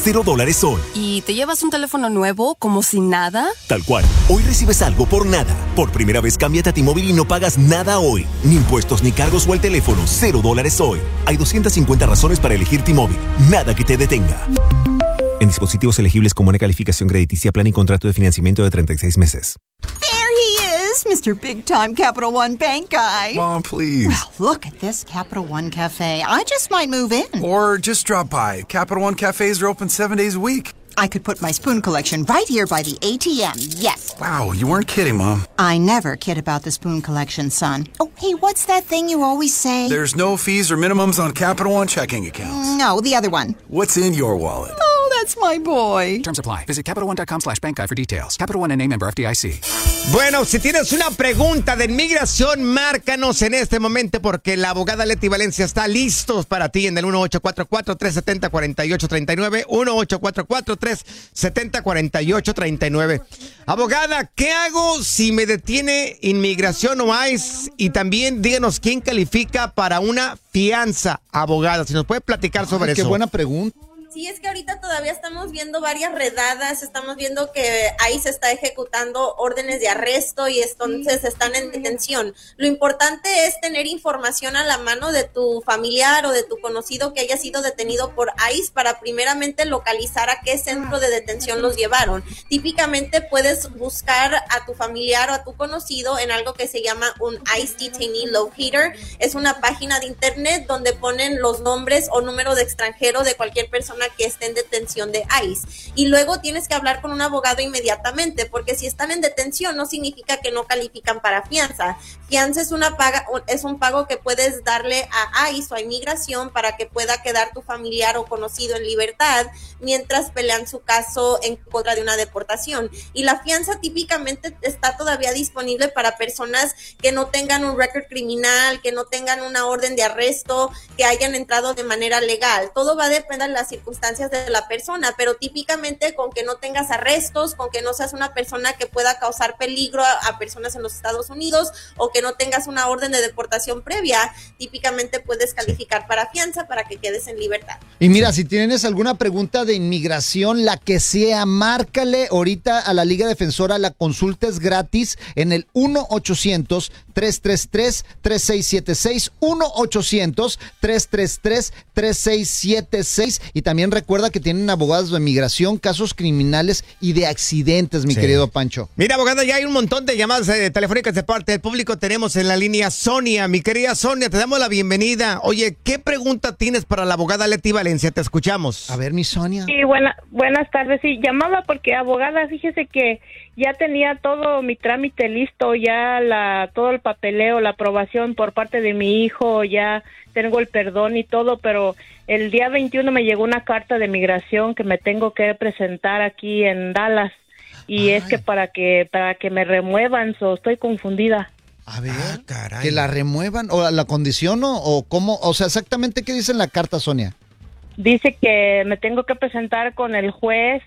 $0 hoy. ¿Y te llevas un teléfono nuevo como si nada? Tal cual. Hoy recibes algo por nada. Por primera vez, cámbiate a T-Mobile y no pagas nada hoy. Ni impuestos ni cargos o el teléfono. $0 hoy. Hay 250 razones para elegir T-Mobile. Nada que te detenga. En dispositivos elegibles con buena calificación crediticia, plan y contrato de financiamiento de 36 meses. Mr. Big Time Capital One Bank guy. Mom, please. Well, look at this Capital One Cafe. I just might move in. Or just drop by. Capital One cafes are open 7 days a week. I could put my spoon collection right here by the ATM, yes. Wow, you weren't kidding, Mom. I never kid about the spoon collection, son. Oh, hey, what's that thing you always say? There's no fees or minimums on Capital One checking accounts. No, the other one. What's in your wallet? Oh, that's my boy. Terms apply. Visit CapitalOne.com/bank guide for details. Capital One N.A. member FDIC. Bueno, si tienes una pregunta de inmigración, márcanos en este momento porque la abogada Leti Valencia está listos para ti en el 1844-370-4839, 1844-370-4839. Abogada, ¿qué hago si me detiene inmigración o ICE? Y también díganos quién califica para una fianza, abogada. Si nos puede platicar sobre eso. Qué buena pregunta. Sí, es que ahorita todavía estamos viendo varias redadas, estamos viendo que ahí se está ejecutando órdenes de arresto y entonces están en detención. Lo importante es tener información a la mano de tu familiar o de tu conocido que haya sido detenido por ICE para primeramente localizar a qué centro de detención los llevaron. Típicamente puedes buscar a tu familiar o a tu conocido en algo que se llama un ICE Detainee Locator. Es una página de internet donde ponen los nombres o número de extranjero de cualquier persona que esté en detención de ICE, y luego tienes que hablar con un abogado inmediatamente, porque si están en detención no significa que no califican para fianza. Fianza es un pago que puedes darle a ICE o a inmigración para que pueda quedar tu familiar o conocido en libertad mientras pelean su caso en contra de una deportación, y la fianza típicamente está todavía disponible para personas que no tengan un récord criminal, que no tengan una orden de arresto, que hayan entrado de manera legal. Todo va a depender de las circunstancias de la persona, pero típicamente con que no tengas arrestos, con que no seas una persona que pueda causar peligro a personas en los Estados Unidos o que no tengas una orden de deportación previa, típicamente puedes calificar para fianza para que quedes en libertad. Y mira, si tienes alguna pregunta de inmigración, la que sea, márcale ahorita a la Liga Defensora, la consulta es gratis en el 1-800-333-3676, 1-800-333-3676, y también recuerda que tienen abogados de inmigración, casos criminales y de accidentes, mi querido Pancho. Mira, abogada, ya hay un montón de llamadas telefónicas de parte del público. Tenemos en la línea Sonia. Mi querida Sonia, te damos la bienvenida. Oye, ¿qué pregunta tienes para la abogada Leti Valencia? Te escuchamos. A ver, mi Sonia. Sí, buenas tardes. Sí, llamaba porque, abogada, fíjese que ya tenía todo mi trámite listo, ya todo el papeleo, la aprobación por parte de mi hijo, ya tengo el perdón y todo, pero el día 21 me llegó una carta de migración que me tengo que presentar aquí en Dallas, y es que para que me remuevan, estoy confundida. A ver, caray. ¿Que la remuevan o la condición o cómo? O sea, exactamente, ¿qué dice en la carta, Sonia? Dice que me tengo que presentar con el juez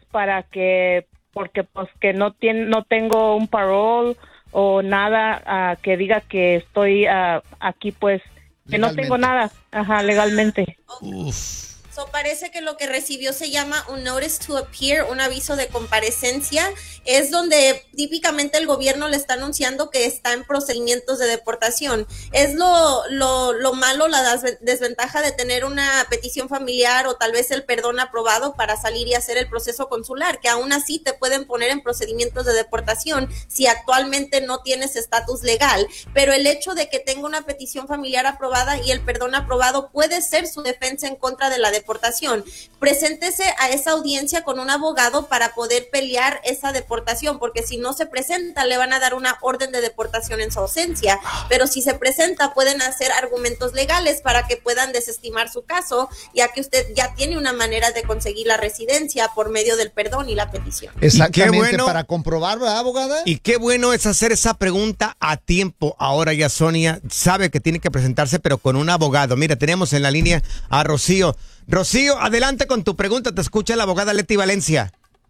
porque pues que no tengo un parole o nada que diga que estoy aquí, pues que legalmente. No tengo nada, legalmente. Uf. Parece que lo que recibió se llama un notice to appear, un aviso de comparecencia. Es donde típicamente el gobierno le está anunciando que está en procedimientos de deportación. Es lo malo, la desventaja de tener una petición familiar o tal vez el perdón aprobado para salir y hacer el proceso consular, que aún así te pueden poner en procedimientos de deportación si actualmente no tienes estatus legal. Pero el hecho de que tenga una petición familiar aprobada y el perdón aprobado puede ser su defensa en contra de la deportación. Preséntese a esa audiencia con un abogado para poder pelear esa deportación, porque si no se presenta le van a dar una orden de deportación en su ausencia, pero si se presenta pueden hacer argumentos legales para que puedan desestimar su caso, ya que usted ya tiene una manera de conseguir la residencia por medio del perdón y la petición. Exactamente, bueno, para comprobar, ¿verdad, abogada? Y qué bueno es hacer esa pregunta a tiempo. Ahora ya Sonia sabe que tiene que presentarse, pero con un abogado. Mira, tenemos en la línea a Rocío. Rocío, adelante con tu pregunta, te escucha la abogada Leti Valencia.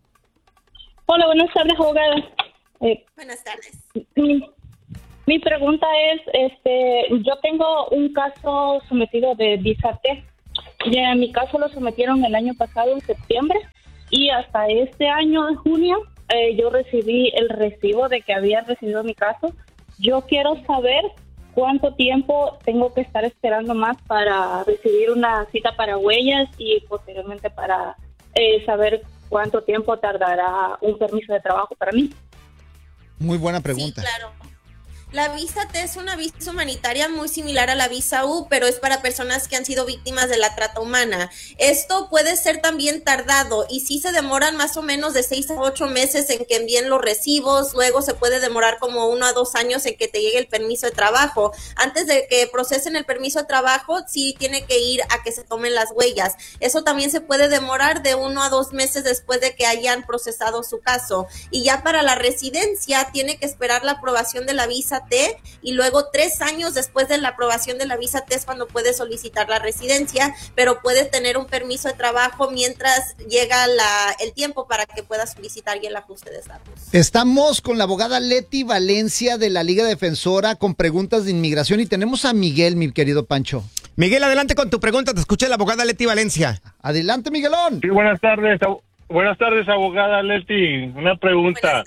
Hola, buenas tardes, abogada. Buenas tardes. Mi pregunta es, yo tengo un caso sometido de visa T Ya mi caso lo sometieron el año pasado, en septiembre, y hasta este año, de junio, yo recibí el recibo de que había recibido mi caso. Yo quiero saber cuánto tiempo tengo que estar esperando más para recibir una cita para huellas y posteriormente para saber cuánto tiempo tardará un permiso de trabajo para mí. Muy buena pregunta. Sí, claro. La visa T es una visa humanitaria muy similar a la visa U, pero es para personas que han sido víctimas de la trata humana. Esto puede ser también tardado y sí se demoran más o menos de 6 a 8 meses en que envíen los recibos, luego se puede demorar como 1 a 2 años en que te llegue el permiso de trabajo. Antes de que procesen el permiso de trabajo, sí tiene que ir a que se tomen las huellas. Eso también se puede demorar de 1 a 2 meses después de que hayan procesado su caso. Y ya para la residencia tiene que esperar la aprobación de la visa T y luego 3 años después de la aprobación de la visa T es cuando puede solicitar la residencia, pero puede tener un permiso de trabajo mientras llega el tiempo para que pueda solicitar y el ajuste de estatus. Estamos con la abogada Leti Valencia de la Liga Defensora con preguntas de inmigración y tenemos a Miguel, mi querido Pancho. Miguel, adelante con tu pregunta, te escucha la abogada Leti Valencia. Adelante, Miguelón. Sí, buenas tardes, abogada Leti. Una pregunta.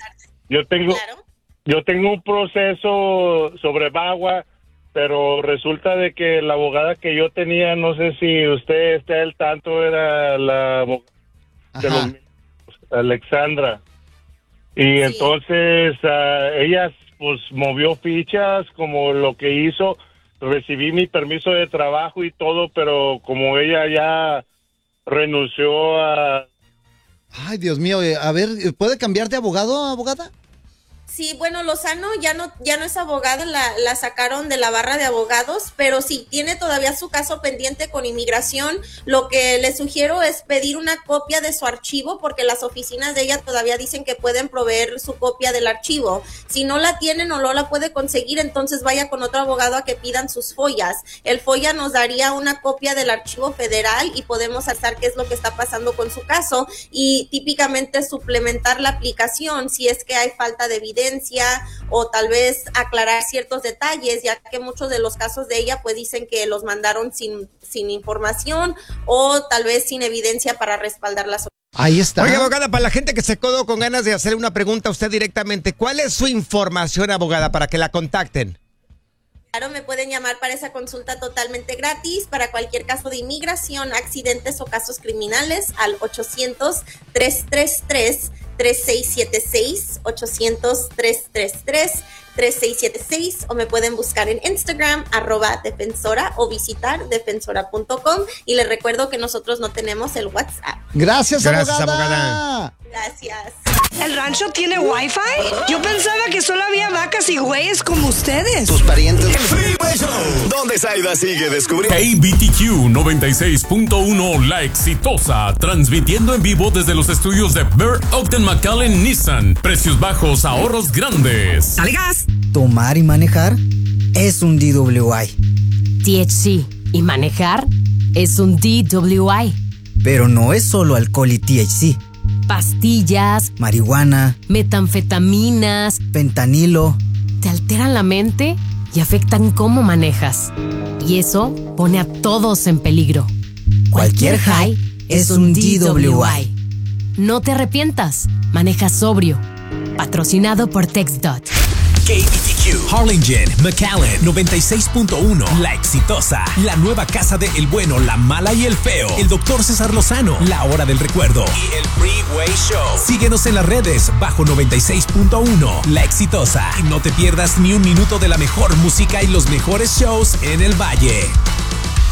Yo tengo un proceso sobre VAWA, pero resulta de que la abogada que yo tenía, no sé si usted está al tanto, era la abogada de los Alexandra. Y sí. Entonces ella pues movió fichas como lo que hizo. Recibí mi permiso de trabajo y todo, pero como ella ya renunció a... Ay, Dios mío, a ver, ¿puede cambiar de abogado, abogada? Sí, bueno, Lozano ya no es abogado, la sacaron de la barra de abogados, pero sí tiene todavía su caso pendiente con inmigración. Lo que le sugiero es pedir una copia de su archivo, porque las oficinas de ella todavía dicen que pueden proveer su copia del archivo. Si no la tienen o no la puede conseguir, entonces vaya con otro abogado a que pidan sus follas. El FOIA nos daría una copia del archivo federal y podemos hacer qué es lo que está pasando con su caso y típicamente suplementar la aplicación si es que hay falta de evidencia o tal vez aclarar ciertos detalles, ya que muchos de los casos de ella pues dicen que los mandaron sin información o tal vez sin evidencia para respaldar las. Ahí está. Oye, abogada, para la gente que se quedó con ganas de hacer una pregunta a usted directamente, ¿cuál es su información, abogada, para que la contacten? Claro, me pueden llamar para esa consulta totalmente gratis para cualquier caso de inmigración, accidentes o casos criminales al 800-333-3676, 800-333-3676 o me pueden buscar en Instagram @defensora o visitar defensora.com y les recuerdo que nosotros no tenemos el WhatsApp. Gracias, abogada. Gracias. ¿El rancho tiene Wi-Fi? Yo pensaba que solo había vacas y güeyes como ustedes. Tus parientes. El Freeway Show, donde Zayda sigue descubriendo. ABTQ 96.1 La Exitosa, transmitiendo en vivo desde los estudios de Burt Ogden McAllen Nissan. Precios bajos, ahorros grandes. ¡Dale gas! Tomar y manejar es un DWI. THC y manejar es un DWI. Pero no es solo alcohol y THC. Pastillas, marihuana, metanfetaminas, fentanilo. Te alteran la mente y afectan cómo manejas. Y eso pone a todos en peligro. Cualquier high es un DWI. No te arrepientas. Maneja sobrio. Patrocinado por TxDOT. KBTQ, Harlingen, McAllen, 96.1, La Exitosa, la nueva casa de El Bueno, La Mala y El Feo, el Dr. César Lozano, La Hora del Recuerdo y el Freeway Show. Síguenos en las redes bajo 96.1, La Exitosa. Y no te pierdas ni un minuto de la mejor música y los mejores shows en el Valle.